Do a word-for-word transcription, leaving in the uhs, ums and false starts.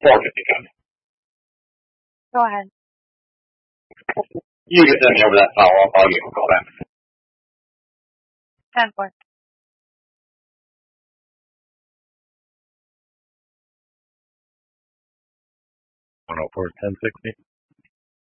four fifty-seven. Go ahead. You can send me over that follow-up. I'll give you a call back. ten four. one oh four ten sixty.